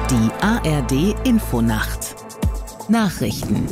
Die ARD Infonacht. Nachrichten.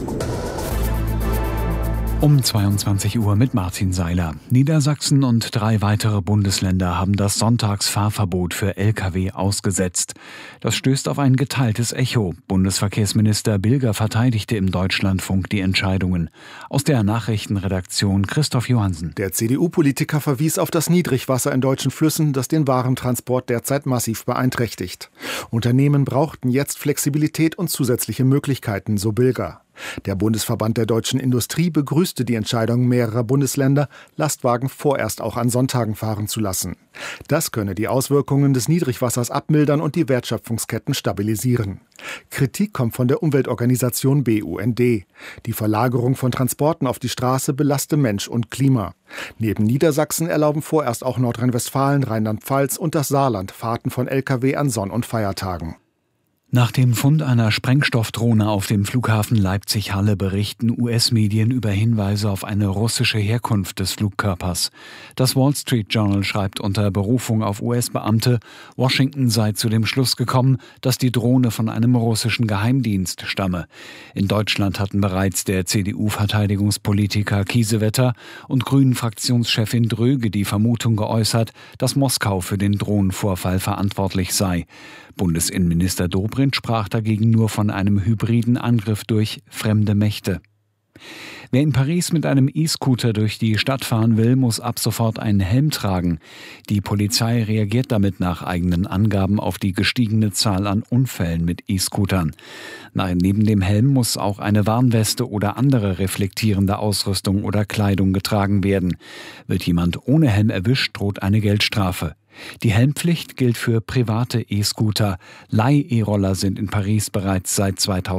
Um 22 Uhr mit Martin Seiler. Niedersachsen und 3 weitere Bundesländer haben das Sonntagsfahrverbot für Lkw ausgesetzt. Das stößt auf ein geteiltes Echo. Bundesverkehrsminister Bilger verteidigte im Deutschlandfunk die Entscheidungen. Aus der Nachrichtenredaktion Christoph Johansen. Der CDU-Politiker verwies auf das Niedrigwasser in deutschen Flüssen, das den Warentransport derzeit massiv beeinträchtigt. Unternehmen brauchten jetzt Flexibilität und zusätzliche Möglichkeiten, so Bilger. Der Bundesverband der deutschen Industrie begrüßte die Entscheidung mehrerer Bundesländer, Lastwagen vorerst auch an Sonntagen fahren zu lassen. Das könne die Auswirkungen des Niedrigwassers abmildern und die Wertschöpfungsketten stabilisieren. Kritik kommt von der Umweltorganisation BUND. Die Verlagerung von Transporten auf die Straße belaste Mensch und Klima. Neben Niedersachsen erlauben vorerst auch Nordrhein-Westfalen, Rheinland-Pfalz und das Saarland Fahrten von Lkw an Sonn- und Feiertagen. Nach dem Fund einer Sprengstoffdrohne auf dem Flughafen Leipzig-Halle berichten US-Medien über Hinweise auf eine russische Herkunft des Flugkörpers. Das Wall Street Journal schreibt unter Berufung auf US-Beamte, Washington sei zu dem Schluss gekommen, dass die Drohne von einem russischen Geheimdienst stamme. In Deutschland hatten bereits der CDU-Verteidigungspolitiker Kiesewetter und Grünen-Fraktionschefin Dröge die Vermutung geäußert, dass Moskau für den Drohnenvorfall verantwortlich sei. Bundesinnenminister Dobrindt sprach dagegen nur von einem hybriden Angriff durch fremde Mächte. Wer in Paris mit einem E-Scooter durch die Stadt fahren will, muss ab sofort einen Helm tragen. Die Polizei reagiert damit nach eigenen Angaben auf die gestiegene Zahl an Unfällen mit E-Scootern. Neben dem Helm muss auch eine Warnweste oder andere reflektierende Ausrüstung oder Kleidung getragen werden. Wird jemand ohne Helm erwischt, droht eine Geldstrafe. Die Helmpflicht gilt für private E-Scooter. Leih-E-Roller sind in Paris bereits seit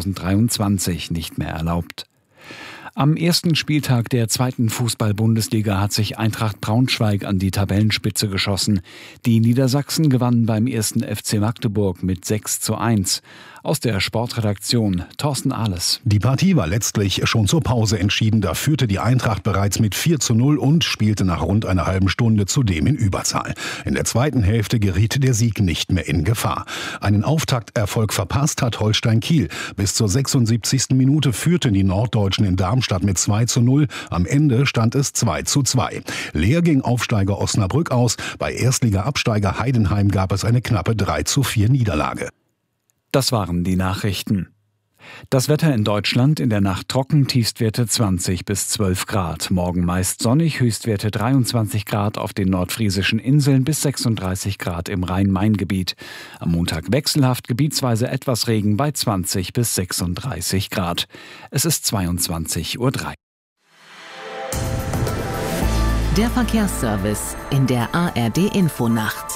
2023 nicht mehr erlaubt. Am ersten Spieltag der 2. Fußball-Bundesliga hat sich Eintracht Braunschweig an die Tabellenspitze geschossen. Die Niedersachsen gewannen beim 1. FC Magdeburg mit 6:1. Aus der Sportredaktion Thorsten Ahles. Die Partie war letztlich schon zur Pause entschieden. Da führte die Eintracht bereits mit 4:0 und spielte nach rund einer halben Stunde zudem in Überzahl. In der zweiten Hälfte geriet der Sieg nicht mehr in Gefahr. Einen Auftakterfolg verpasst hat Holstein Kiel. Bis zur 76. Minute führten die Norddeutschen in Darmstadt mit 2:0. Am Ende stand es 2:2. Leer ging Aufsteiger Osnabrück aus. Bei Erstliga-Absteiger Heidenheim gab es eine knappe 3:4 Niederlage. Das waren die Nachrichten. Das Wetter in Deutschland: in der Nacht trocken, Tiefstwerte 20 bis 12 Grad. Morgen meist sonnig, Höchstwerte 23 Grad auf den nordfriesischen Inseln bis 36 Grad im Rhein-Main-Gebiet. Am Montag wechselhaft, gebietsweise etwas Regen bei 20 bis 36 Grad. Es ist 22:03 Uhr. Der Verkehrsservice in der ARD Infonacht.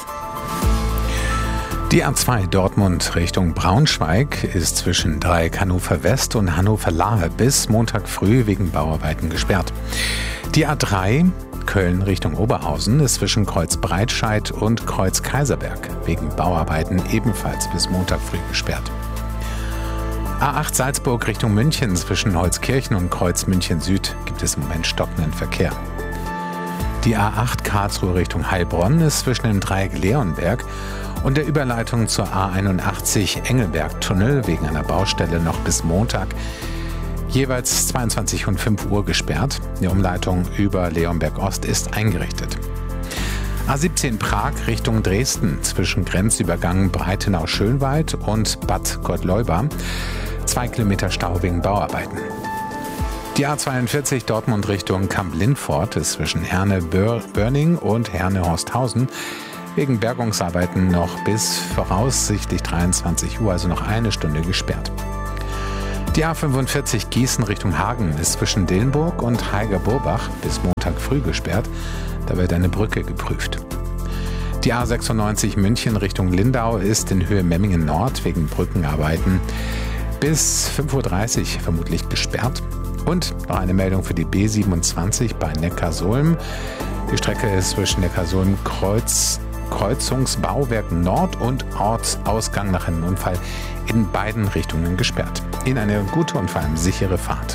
Die A2 Dortmund Richtung Braunschweig ist zwischen Dreieck Hannover West und Hannover Lahe bis Montag früh wegen Bauarbeiten gesperrt. Die A3 Köln Richtung Oberhausen ist zwischen Kreuz Breitscheid und Kreuz Kaiserberg wegen Bauarbeiten ebenfalls bis Montag früh gesperrt. A8 Salzburg Richtung München zwischen Holzkirchen und Kreuz München Süd gibt es im Moment stockenden Verkehr. Die A8 Karlsruhe Richtung Heilbronn ist zwischen dem Dreieck Leonberg und der Überleitung zur A81 Engelberg-Tunnel wegen einer Baustelle noch bis Montag jeweils 22 und 5 Uhr gesperrt. Die Umleitung über Leonberg-Ost ist eingerichtet. A17 Prag Richtung Dresden zwischen Grenzübergang Breitenau-Schönwald und Bad Gottleuba 2 Kilometer Stau wegen Bauarbeiten. Die A42 Dortmund Richtung Kamp-Lindfort ist zwischen Herne-Börning und Herne-Horsthausen wegen Bergungsarbeiten noch bis voraussichtlich 23 Uhr, also noch eine Stunde gesperrt. Die A45 Gießen Richtung Hagen ist zwischen Dillenburg und Heiger-Burbach bis Montag früh gesperrt. Da wird eine Brücke geprüft. Die A96 München Richtung Lindau ist in Höhe Memmingen Nord wegen Brückenarbeiten bis 5:30 Uhr vermutlich gesperrt. Und noch eine Meldung für die B27 bei Neckarsulm. Die Strecke ist zwischen Neckarsulm Kreuzungsbauwerk Nord und Ortsausgang nach einem Unfall in beiden Richtungen gesperrt. Ihnen eine gute und vor allem sichere Fahrt.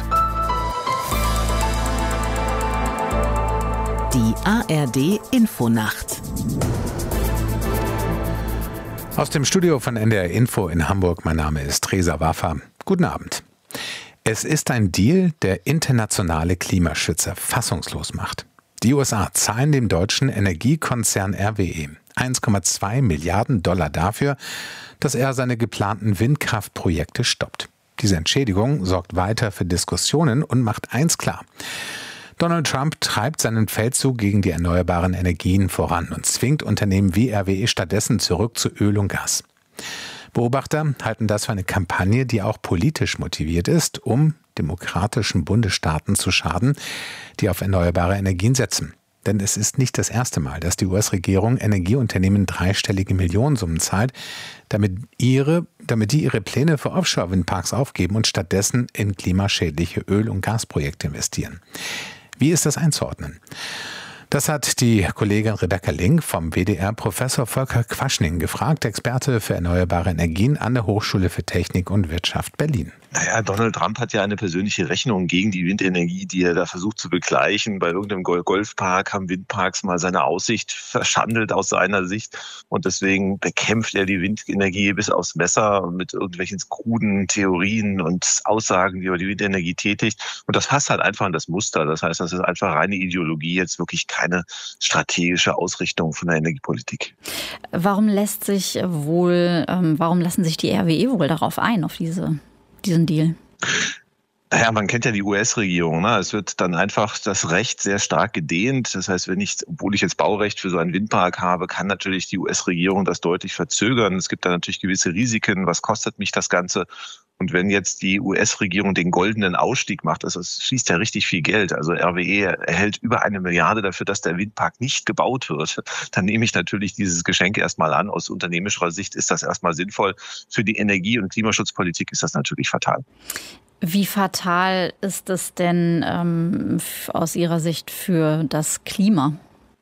Die ARD Infonacht. Aus dem Studio von NDR Info in Hamburg, mein Name ist Reza Waffa. Guten Abend. Es ist ein Deal, der internationale Klimaschützer fassungslos macht. Die USA zahlen dem deutschen Energiekonzern RWE 1,2 Milliarden Dollar dafür, dass er seine geplanten Windkraftprojekte stoppt. Diese Entschädigung sorgt weiter für Diskussionen und macht eins klar: Donald Trump treibt seinen Feldzug gegen die erneuerbaren Energien voran und zwingt Unternehmen wie RWE stattdessen zurück zu Öl und Gas. Beobachter halten das für eine Kampagne, die auch politisch motiviert ist, um demokratischen Bundesstaaten zu schaden, die auf erneuerbare Energien setzen. Denn es ist nicht das erste Mal, dass die US-Regierung Energieunternehmen dreistellige Millionensummen zahlt, damit die ihre Pläne für Offshore-Windparks aufgeben und stattdessen in klimaschädliche Öl- und Gasprojekte investieren. Wie ist das einzuordnen? Das hat die Kollegin Rebecca Link vom WDR Professor Volker Quaschning gefragt, Experte für erneuerbare Energien an der Hochschule für Technik und Wirtschaft Berlin. Naja, Donald Trump hat ja eine persönliche Rechnung gegen die Windenergie, die er da versucht zu begleichen. Bei irgendeinem Golfpark haben Windparks mal seine Aussicht verschandelt aus seiner Sicht. Und deswegen bekämpft er die Windenergie bis aufs Messer mit irgendwelchen kruden Theorien und Aussagen, die er die Windenergie tätigt. Und das passt halt einfach in das Muster. Das heißt, das ist einfach reine Ideologie, jetzt wirklich keine strategische Ausrichtung von der Energiepolitik. Warum lassen sich die RWE wohl darauf ein, auf diesen Deal? Naja, man kennt ja die US-Regierung. Ne? Es wird dann einfach das Recht sehr stark gedehnt. Das heißt, obwohl ich jetzt Baurecht für so einen Windpark habe, kann natürlich die US-Regierung das deutlich verzögern. Es gibt da natürlich gewisse Risiken. Was kostet mich das Ganze? Und wenn jetzt die US-Regierung den goldenen Ausstieg macht, es fließt ja richtig viel Geld. Also RWE erhält über 1 Milliarde dafür, dass der Windpark nicht gebaut wird. Dann nehme ich natürlich dieses Geschenk erstmal an. Aus unternehmerischer Sicht ist das erstmal sinnvoll. Für die Energie- und Klimaschutzpolitik ist das natürlich fatal. Wie fatal ist es denn aus Ihrer Sicht für das Klima?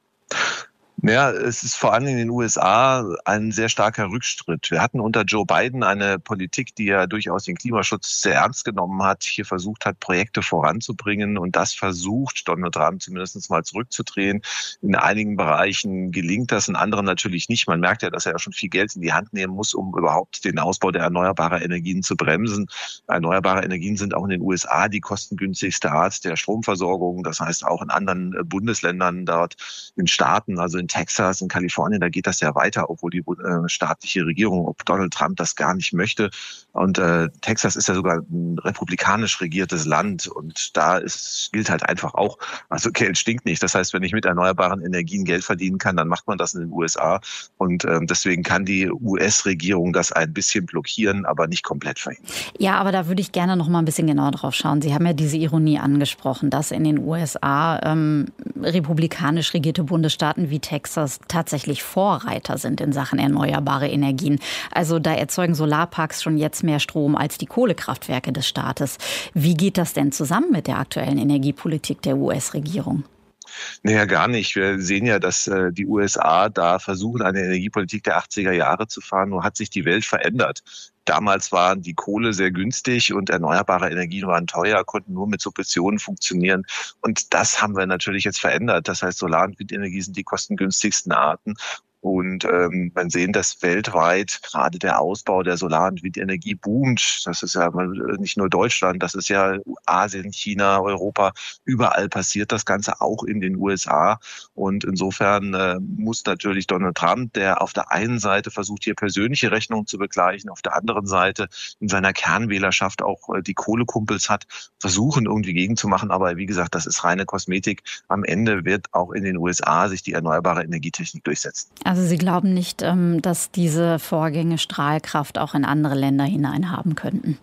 Ja, es ist vor allem in den USA ein sehr starker Rückschritt. Wir hatten unter Joe Biden eine Politik, die ja durchaus den Klimaschutz sehr ernst genommen hat, hier versucht hat, Projekte voranzubringen und das versucht Donald Trump zumindest mal zurückzudrehen. In einigen Bereichen gelingt das, in anderen natürlich nicht. Man merkt ja, dass er ja schon viel Geld in die Hand nehmen muss, um überhaupt den Ausbau der erneuerbaren Energien zu bremsen. Erneuerbare Energien sind auch in den USA die kostengünstigste Art der Stromversorgung. Das heißt auch in anderen Bundesländern dort, in Staaten, also in Texas, in Kalifornien, da geht das ja weiter, obwohl die staatliche Regierung, ob Donald Trump das gar nicht möchte. Und Texas ist ja sogar ein republikanisch regiertes Land und da gilt halt einfach auch, also Geld stinkt nicht. Das heißt, wenn ich mit erneuerbaren Energien Geld verdienen kann, dann macht man das in den USA. Und deswegen kann die US-Regierung das ein bisschen blockieren, aber nicht komplett verhindern. Ja, aber da würde ich gerne noch mal ein bisschen genauer drauf schauen. Sie haben ja diese Ironie angesprochen, dass in den USA republikanisch regierte Bundesstaaten wie Texas tatsächlich Vorreiter sind in Sachen erneuerbare Energien. Also da erzeugen Solarparks schon jetzt mehr Strom als die Kohlekraftwerke des Staates. Wie geht das denn zusammen mit der aktuellen Energiepolitik der US-Regierung? Naja, gar nicht. Wir sehen ja, dass die USA da versuchen, eine Energiepolitik der 80er Jahre zu fahren. Nur hat sich die Welt verändert. Damals waren die Kohle sehr günstig und erneuerbare Energien waren teuer, konnten nur mit Subventionen funktionieren. Und das haben wir natürlich jetzt verändert. Das heißt, Solar- und Windenergie sind die kostengünstigsten Arten. Und man sehen, dass weltweit gerade der Ausbau der Solar- und Windenergie boomt. Das ist ja nicht nur Deutschland, das ist ja Asien, China, Europa. Überall passiert das Ganze, auch in den USA. Und insofern muss natürlich Donald Trump, der auf der einen Seite versucht, hier persönliche Rechnungen zu begleichen, auf der anderen Seite in seiner Kernwählerschaft auch die Kohlekumpels hat, versuchen irgendwie gegenzumachen. Aber wie gesagt, das ist reine Kosmetik. Am Ende wird auch in den USA sich die erneuerbare Energietechnik durchsetzen. Also Sie glauben nicht, dass diese Vorgänge Strahlkraft auch in andere Länder hinein haben könnten?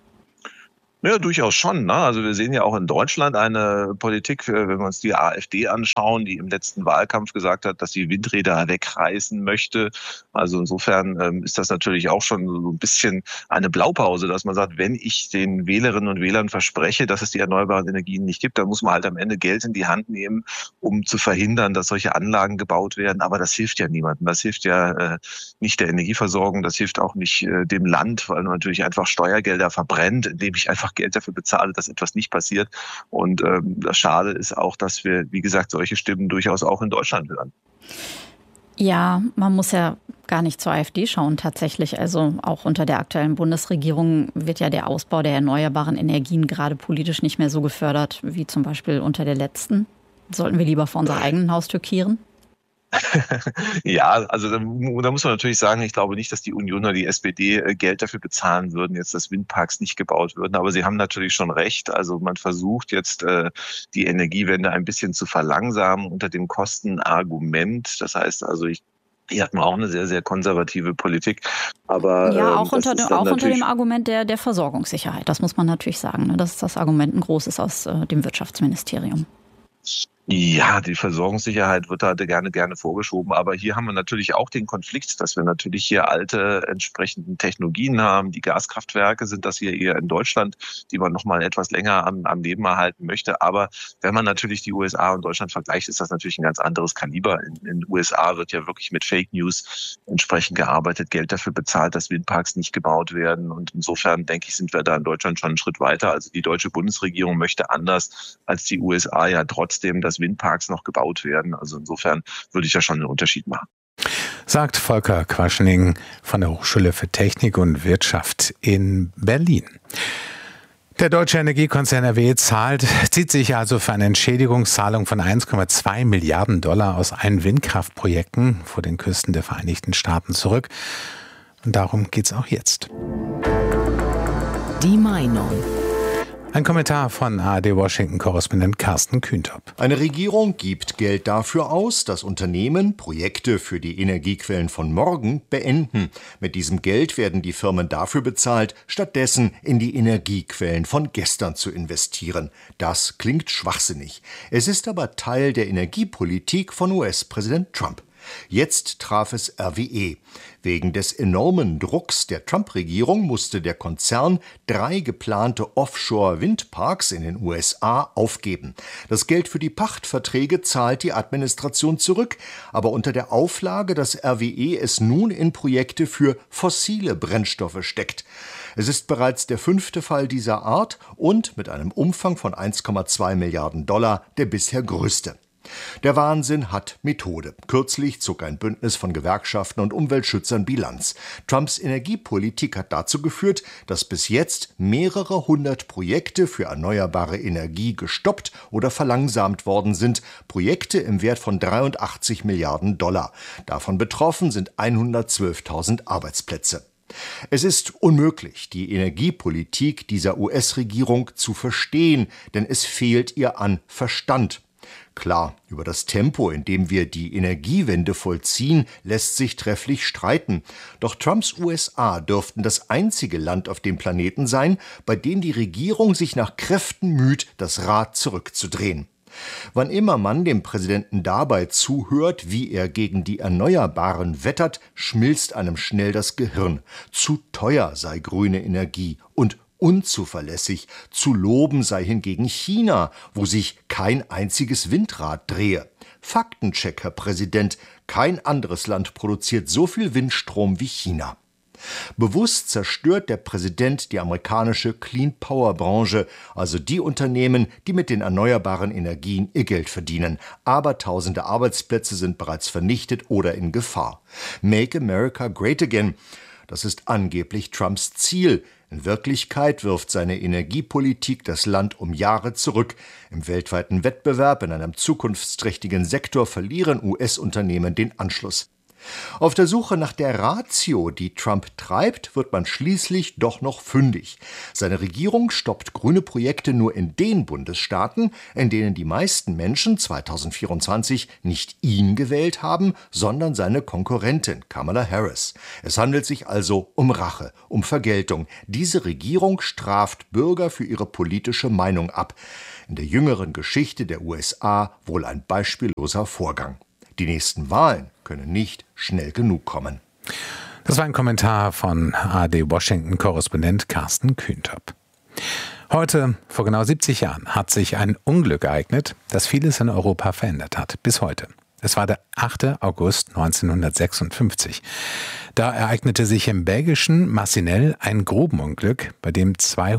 Ja, durchaus schon. Ne? Also wir sehen ja auch in Deutschland eine Politik, wenn wir uns die AfD anschauen, die im letzten Wahlkampf gesagt hat, dass sie Windräder wegreißen möchte. Also insofern ist das natürlich auch schon so ein bisschen eine Blaupause, dass man sagt, wenn ich den Wählerinnen und Wählern verspreche, dass es die erneuerbaren Energien nicht gibt, dann muss man halt am Ende Geld in die Hand nehmen, um zu verhindern, dass solche Anlagen gebaut werden. Aber das hilft ja niemandem. Das hilft ja nicht der Energieversorgung, das hilft auch nicht dem Land, weil man natürlich einfach Steuergelder verbrennt, indem ich einfach Geld dafür bezahle, dass etwas nicht passiert. Und das Schade ist auch, dass wir, wie gesagt, solche Stimmen durchaus auch in Deutschland hören. Ja, man muss ja gar nicht zur AfD schauen tatsächlich. Also auch unter der aktuellen Bundesregierung wird ja der Ausbau der erneuerbaren Energien gerade politisch nicht mehr so gefördert wie zum Beispiel unter der letzten. Sollten wir lieber vor unserer eigenen Haustür kehren? Ja, also da muss man natürlich sagen, ich glaube nicht, dass die Union oder die SPD Geld dafür bezahlen würden, jetzt dass Windparks nicht gebaut würden. Aber sie haben natürlich schon recht. Also man versucht jetzt die Energiewende ein bisschen zu verlangsamen unter dem Kostenargument. Das heißt also, hier hat man auch eine sehr, sehr konservative Politik. Aber ja, auch unter dem Argument der Versorgungssicherheit. Das muss man natürlich sagen. Ne? Das ist das Argument, ein großes aus dem Wirtschaftsministerium. Ja, die Versorgungssicherheit wird da gerne vorgeschoben. Aber hier haben wir natürlich auch den Konflikt, dass wir natürlich hier alte entsprechenden Technologien haben. Die Gaskraftwerke sind das hier eher in Deutschland, die man noch mal etwas länger am Leben erhalten möchte. Aber wenn man natürlich die USA und Deutschland vergleicht, ist das natürlich ein ganz anderes Kaliber. In den USA wird ja wirklich mit Fake News entsprechend gearbeitet, Geld dafür bezahlt, dass Windparks nicht gebaut werden. Und insofern, denke ich, sind wir da in Deutschland schon einen Schritt weiter. Also die deutsche Bundesregierung möchte anders als die USA ja trotzdem, dass Windparks noch gebaut werden. Also insofern würde ich ja schon einen Unterschied machen. Sagt Volker Quaschning von der Hochschule für Technik und Wirtschaft in Berlin. Der deutsche Energiekonzern RWE zieht sich also für eine Entschädigungszahlung von 1,2 Milliarden Dollar aus allen Windkraftprojekten vor den Küsten der Vereinigten Staaten zurück. Und darum geht es auch jetzt. Die Meinung. Ein Kommentar von ARD-Washington-Korrespondent Carsten Kühntop. Eine Regierung gibt Geld dafür aus, dass Unternehmen Projekte für die Energiequellen von morgen beenden. Mit diesem Geld werden die Firmen dafür bezahlt, stattdessen in die Energiequellen von gestern zu investieren. Das klingt schwachsinnig. Es ist aber Teil der Energiepolitik von US-Präsident Trump. Jetzt traf es RWE. Wegen des enormen Drucks der Trump-Regierung musste der Konzern 3 geplante Offshore-Windparks in den USA aufgeben. Das Geld für die Pachtverträge zahlt die Administration zurück, aber unter der Auflage, dass RWE es nun in Projekte für fossile Brennstoffe steckt. Es ist bereits der 5. Fall dieser Art und mit einem Umfang von 1,2 Milliarden Dollar der bisher größte. Der Wahnsinn hat Methode. Kürzlich zog ein Bündnis von Gewerkschaften und Umweltschützern Bilanz. Trumps Energiepolitik hat dazu geführt, dass bis jetzt mehrere hundert Projekte für erneuerbare Energie gestoppt oder verlangsamt worden sind. Projekte im Wert von 83 Milliarden Dollar. Davon betroffen sind 112.000 Arbeitsplätze. Es ist unmöglich, die Energiepolitik dieser US-Regierung zu verstehen, denn es fehlt ihr an Verstand. Klar, über das Tempo, in dem wir die Energiewende vollziehen, lässt sich trefflich streiten. Doch Trumps USA dürften das einzige Land auf dem Planeten sein, bei dem die Regierung sich nach Kräften müht, das Rad zurückzudrehen. Wann immer man dem Präsidenten dabei zuhört, wie er gegen die Erneuerbaren wettert, schmilzt einem schnell das Gehirn. Zu teuer sei grüne Energie und unzuverlässig. Zu loben sei hingegen China, wo sich kein einziges Windrad drehe. Faktencheck, Herr Präsident, kein anderes Land produziert so viel Windstrom wie China. Bewusst zerstört der Präsident die amerikanische Clean-Power-Branche, also die Unternehmen, die mit den erneuerbaren Energien ihr Geld verdienen. Aber tausende Arbeitsplätze sind bereits vernichtet oder in Gefahr. Make America Great Again. Das ist angeblich Trumps Ziel. In Wirklichkeit wirft seine Energiepolitik das Land um Jahre zurück. Im weltweiten Wettbewerb in einem zukunftsträchtigen Sektor verlieren US-Unternehmen den Anschluss. Auf der Suche nach der Ratio, die Trump treibt, wird man schließlich doch noch fündig. Seine Regierung stoppt grüne Projekte nur in den Bundesstaaten, in denen die meisten Menschen 2024 nicht ihn gewählt haben, sondern seine Konkurrentin Kamala Harris. Es handelt sich also um Rache, um Vergeltung. Diese Regierung straft Bürger für ihre politische Meinung ab. In der jüngeren Geschichte der USA wohl ein beispielloser Vorgang. Die nächsten Wahlen können nicht schnell genug kommen. Das war ein Kommentar von ARD-Washington-Korrespondent Carsten Kühntop. Heute, vor genau 70 Jahren, hat sich ein Unglück ereignet, das vieles in Europa verändert hat. Bis heute. Es war der 8. August 1956. Da ereignete sich im belgischen Massinel ein Grubenunglück, bei dem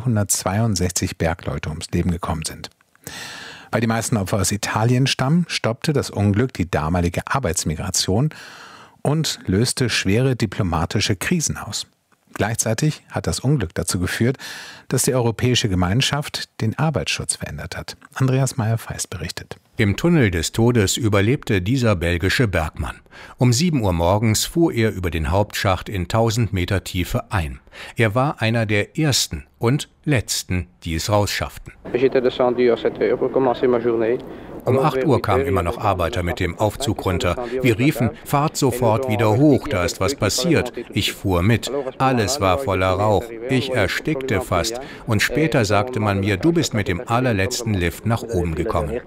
262 Bergleute ums Leben gekommen sind. Weil die meisten Opfer aus Italien stammen, stoppte das Unglück die damalige Arbeitsmigration und löste schwere diplomatische Krisen aus. Gleichzeitig hat das Unglück dazu geführt, dass die Europäische Gemeinschaft den Arbeitsschutz verändert hat. Andreas Meyer-Feist berichtet. Im Tunnel des Todes überlebte dieser belgische Bergmann. Um 7 Uhr morgens fuhr er über den Hauptschacht in 1000 Meter Tiefe ein. Er war einer der ersten und letzten, die es rausschafften. Um 8 Uhr kamen immer noch Arbeiter mit dem Aufzug runter. Wir riefen, fahrt sofort wieder hoch, da ist was passiert. Ich fuhr mit. Alles war voller Rauch. Ich erstickte fast. Und später sagte man mir, du bist mit dem allerletzten Lift nach oben gekommen.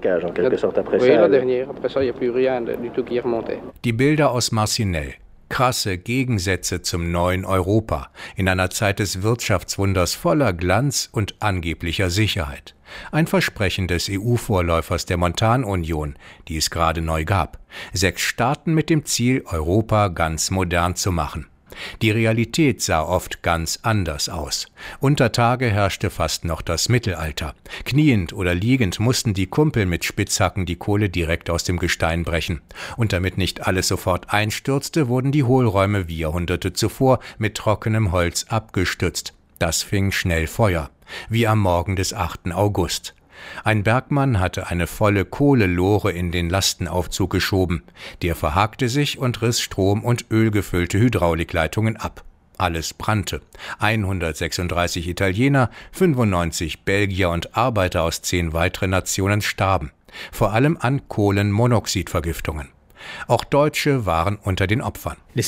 Die Bilder aus Marcinelle. Krasse Gegensätze zum neuen Europa, in einer Zeit des Wirtschaftswunders voller Glanz und angeblicher Sicherheit. Ein Versprechen des EU-Vorläufers der Montanunion, die es gerade neu gab. 6 Staaten mit dem Ziel, Europa ganz modern zu machen. Die Realität sah oft ganz anders aus. Unter Tage herrschte fast noch das Mittelalter. Kniend oder liegend mussten die Kumpel mit Spitzhacken die Kohle direkt aus dem Gestein brechen. Und damit nicht alles sofort einstürzte, wurden die Hohlräume wie Jahrhunderte zuvor mit trockenem Holz abgestützt. Das fing schnell Feuer, wie am Morgen des 8. August. Ein Bergmann hatte eine volle Kohlelore in den Lastenaufzug geschoben. Der verhakte sich und riss Strom- und ölgefüllte Hydraulikleitungen ab. Alles brannte. 136 Italiener, 95 Belgier und Arbeiter aus 10 weiteren Nationen starben. Vor allem an Kohlenmonoxidvergiftungen. Auch Deutsche waren unter den Opfern. Die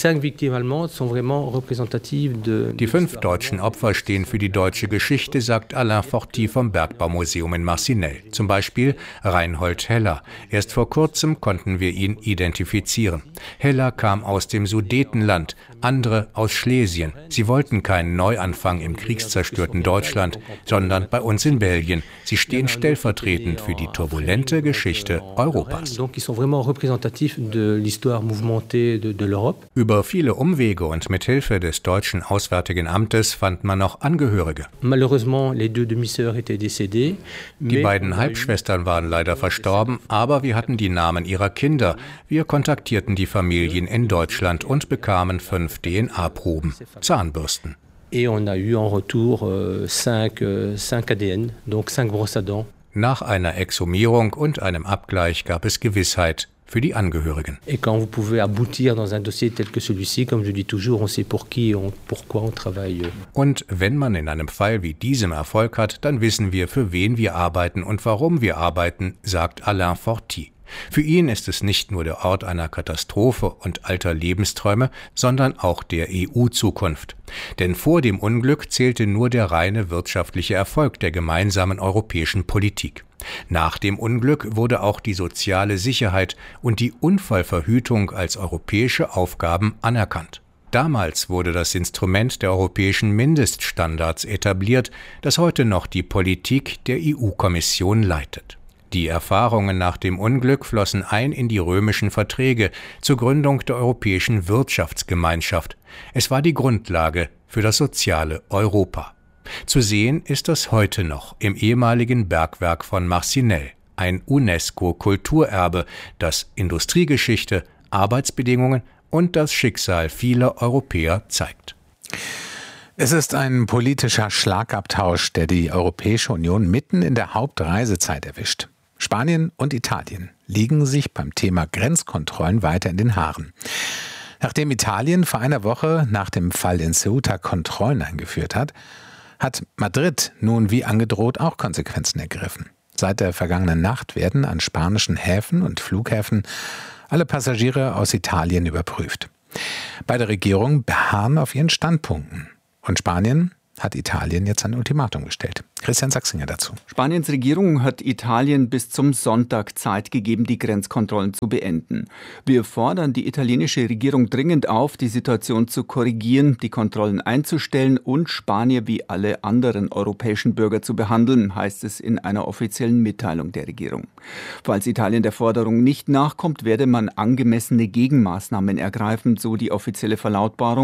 5 deutschen Opfer stehen für die deutsche Geschichte, sagt Alain Forti vom Bergbaumuseum in Marcinelle. Zum Beispiel Reinhold Heller. Erst vor kurzem konnten wir ihn identifizieren. Heller kam aus dem Sudetenland, andere aus Schlesien. Sie wollten keinen Neuanfang im kriegszerstörten Deutschland, sondern bei uns in Belgien. Sie stehen stellvertretend für die turbulente Geschichte Europas. Über viele Umwege und mit Hilfe des deutschen Auswärtigen Amtes fand man noch Angehörige. Die beiden Halbschwestern waren leider verstorben, aber wir hatten die Namen ihrer Kinder. Wir kontaktierten die Familien in Deutschland und bekamen 5 DNA-Proben, Zahnbürsten. Nach einer Exhumierung und einem Abgleich gab es Gewissheit für die Angehörigen. Und wenn man in einem Fall wie diesem Erfolg hat, dann wissen wir, für wen wir arbeiten und warum wir arbeiten, sagt Alain Forti. Für ihn ist es nicht nur der Ort einer Katastrophe und alter Lebensträume, sondern auch der EU-Zukunft. Denn vor dem Unglück zählte nur der reine wirtschaftliche Erfolg der gemeinsamen europäischen Politik. Nach dem Unglück wurde auch die soziale Sicherheit und die Unfallverhütung als europäische Aufgaben anerkannt. Damals wurde das Instrument der europäischen Mindeststandards etabliert, das heute noch die Politik der EU-Kommission leitet. Die Erfahrungen nach dem Unglück flossen ein in die römischen Verträge zur Gründung der Europäischen Wirtschaftsgemeinschaft. Es war die Grundlage für das soziale Europa. Zu sehen ist das heute noch im ehemaligen Bergwerk von Marcinelle, ein UNESCO-Kulturerbe, das Industriegeschichte, Arbeitsbedingungen und das Schicksal vieler Europäer zeigt. Es ist ein politischer Schlagabtausch, der die Europäische Union mitten in der Hauptreisezeit erwischt. Spanien und Italien liegen sich beim Thema Grenzkontrollen weiter in den Haaren. Nachdem Italien vor einer Woche nach dem Fall in Ceuta Kontrollen eingeführt hat, hat Madrid nun wie angedroht auch Konsequenzen ergriffen. Seit der vergangenen Nacht werden an spanischen Häfen und Flughäfen alle Passagiere aus Italien überprüft. Beide Regierungen beharren auf ihren Standpunkten. Und Spanien hat Italien jetzt ein Ultimatum gestellt. Christian Sachsinger dazu. Spaniens Regierung hat Italien bis zum Sonntag Zeit gegeben, die Grenzkontrollen zu beenden. Wir fordern die italienische Regierung dringend auf, die Situation zu korrigieren, die Kontrollen einzustellen und Spanier wie alle anderen europäischen Bürger zu behandeln, heißt es in einer offiziellen Mitteilung der Regierung. Falls Italien der Forderung nicht nachkommt, werde man angemessene Gegenmaßnahmen ergreifen, so die offizielle Verlautbarung.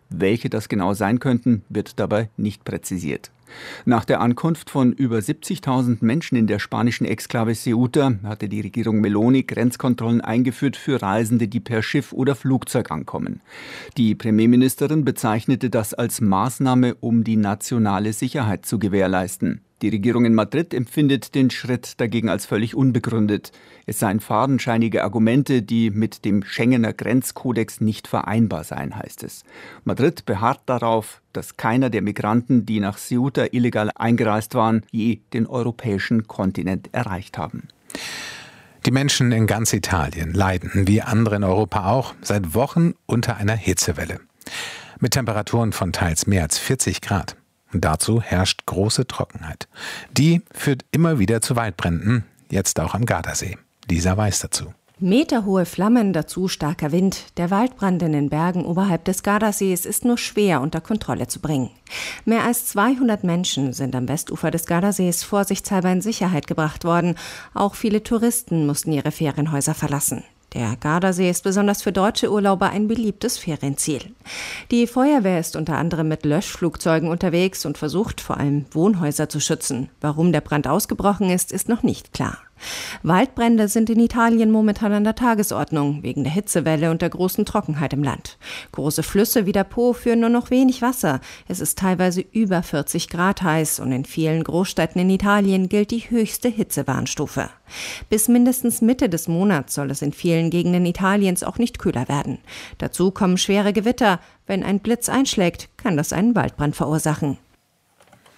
Welche das genau sein könnten, wird dabei nicht präzisiert. Nach der Ankunft von über 70.000 Menschen in der spanischen Exklave Ceuta hatte die Regierung Meloni Grenzkontrollen eingeführt für Reisende, die per Schiff oder Flugzeug ankommen. Die Premierministerin bezeichnete das als Maßnahme, um die nationale Sicherheit zu gewährleisten. Die Regierung in Madrid empfindet den Schritt dagegen als völlig unbegründet. Es seien fadenscheinige Argumente, die mit dem Schengener Grenzkodex nicht vereinbar seien, heißt es. Madrid beharrt darauf, dass keiner der Migranten, die nach Ceuta illegal eingereist waren, je den europäischen Kontinent erreicht haben. Die Menschen in ganz Italien leiden, wie andere in Europa auch, seit Wochen unter einer Hitzewelle. Mit Temperaturen von teils mehr als 40 Grad. Und dazu herrscht große Trockenheit. Die führt immer wieder zu Waldbränden, jetzt auch am Gardasee. Lisa Weiß dazu. Meterhohe Flammen, dazu starker Wind. Der Waldbrand in den Bergen oberhalb des Gardasees ist nur schwer unter Kontrolle zu bringen. Mehr als 200 Menschen sind am Westufer des Gardasees vorsichtshalber in Sicherheit gebracht worden. Auch viele Touristen mussten ihre Ferienhäuser verlassen. Der Gardasee ist besonders für deutsche Urlauber ein beliebtes Ferienziel. Die Feuerwehr ist unter anderem mit Löschflugzeugen unterwegs und versucht vor allem Wohnhäuser zu schützen. Warum der Brand ausgebrochen ist, ist noch nicht klar. Waldbrände sind in Italien momentan an der Tagesordnung, wegen der Hitzewelle und der großen Trockenheit im Land. Große Flüsse wie der Po führen nur noch wenig Wasser. Es ist teilweise über 40 Grad heiß und in vielen Großstädten in Italien gilt die höchste Hitzewarnstufe. Bis mindestens Mitte des Monats soll es in vielen Gegenden Italiens auch nicht kühler werden. Dazu kommen schwere Gewitter. Wenn ein Blitz einschlägt, kann das einen Waldbrand verursachen.